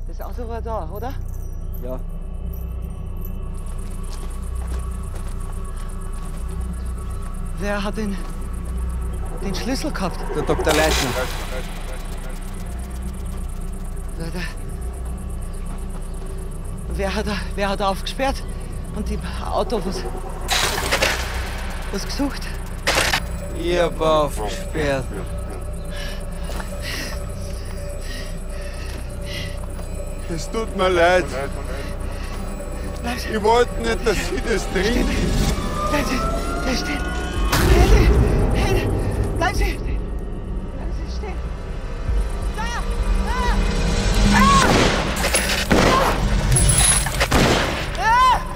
Das Auto war da, oder? Ja. Wer hat den Schlüssel gehabt? Der Dr. Leitner. Wer hat aufgesperrt und im Auto was gesucht? Ich hab aufgesperrt. Es tut mir leid. Bleib, Ich wollte nicht, dass Sie das trinken.